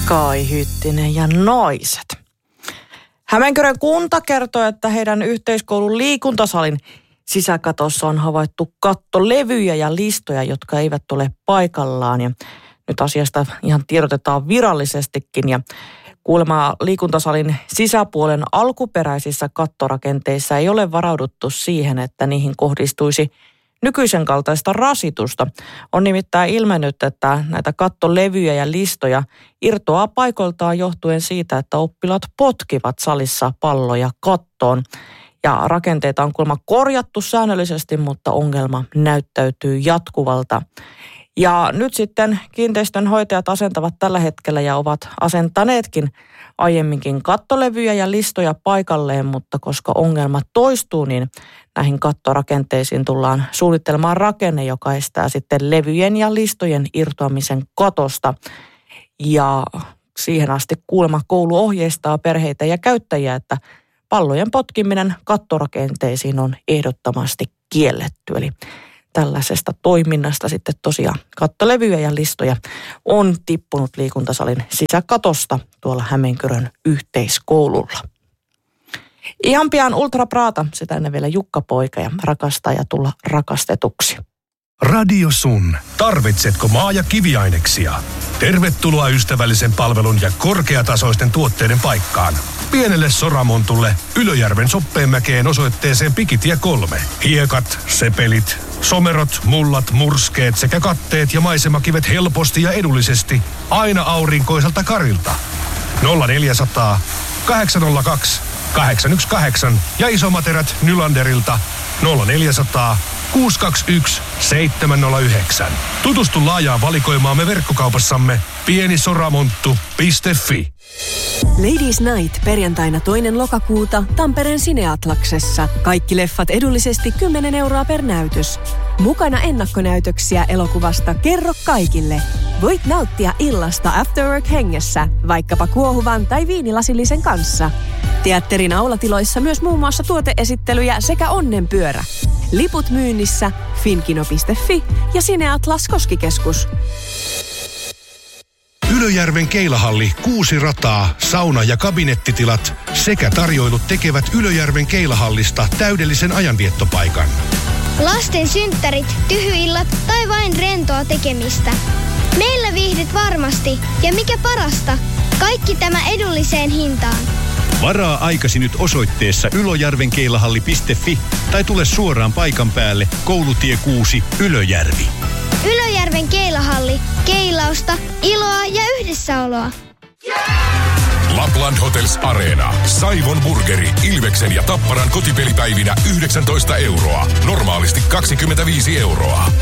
Kai Hyttinen ja naiset. Hämeenkyrön kunta kertoo, että heidän yhteiskoulun liikuntasalin sisäkatossa on havaittu kattolevyjä ja listoja, jotka eivät ole paikallaan. Ja nyt asiasta ihan tiedotetaan virallisestikin. Ja kuulemma liikuntasalin sisäpuolen alkuperäisissä kattorakenteissa ei ole varauduttu siihen, että niihin kohdistuisi nykyisen kaltaista rasitusta. On nimittäin ilmennyt, että näitä kattolevyjä ja listoja irtoaa paikoiltaan johtuen siitä, että oppilaat potkivat salissa palloja kattoon. Ja rakenteita on kuulemma korjattu säännöllisesti, mutta ongelma näyttäytyy jatkuvalta. Ja nyt sitten kiinteistönhoitajat asentavat tällä hetkellä ja ovat asentaneetkin aiemminkin kattolevyjä ja listoja paikalleen, mutta koska ongelma toistuu, niin näihin kattorakenteisiin tullaan suunnittelemaan rakenne, joka estää sitten levyjen ja listojen irtoamisen katosta. Ja siihen asti kuulemma koulu ohjeistaa perheitä ja käyttäjiä, että pallojen potkiminen kattorakenteisiin on ehdottomasti kielletty. Eli tällaisesta toiminnasta sitten tosiaan kattolevyjä ja listoja on tippunut liikuntasalin sisäkatosta tuolla Hämeenkyrön yhteiskoululla. Ihan pian Ultra Praata, sitä ennen vielä Jukka Poika ja Rakastaa ja tulla rakastetuksi. Radio Sun. Tarvitsetko maa- ja kiviaineksia? Tervetuloa ystävällisen palvelun ja korkeatasoisten tuotteiden paikkaan. Pienelle Soramontulle Ylöjärven Soppeenmäkeen osoitteeseen Pikitie 3. Hiekat, sepelit, somerot, mullat, murskeet sekä katteet ja maisemakivet helposti ja edullisesti aina aurinkoiselta karilta. 0400 802 818 ja isommat erät Nylanderilta 0400 621 709. Tutustu laajaan valikoimaamme verkkokaupassamme pienisoramonttu.fi. Ladies Night perjantaina 2. lokakuuta Tampereen Cineatlaksessa. Kaikki leffat edullisesti 10 € per näytös. Mukana ennakkonäytöksiä elokuvasta Kerro kaikille. Voit nauttia illasta After Work-hengessä, vaikkapa kuohuvan tai viinilasillisen kanssa. Teatterin aulatiloissa myös muun muassa tuoteesittelyjä sekä onnenpyörä. Liput myynnissä finkino.fi ja Cineatlas Koskikeskus. Ylöjärven Keilahalli, 6 rataa, sauna- ja kabinettitilat sekä tarjoilut tekevät Ylöjärven Keilahallista täydellisen ajanviettopaikan. Lasten synttärit, tyhyillat tai vain rentoa tekemistä. Meillä viihdyt varmasti ja mikä parasta, kaikki tämä edulliseen hintaan. Varaa aikasi nyt osoitteessa ylöjärvenkeilahalli.fi tai tule suoraan paikan päälle Koulutie 6 Ylöjärvi. Ylöjärven Keilahalli. Keilausta, iloa ja yhdessäoloa. Lapland Hotels Arena. Saivon Burgeri, Ilveksen ja Tapparan kotipelipäivinä 19 €. Normaalisti 25 €.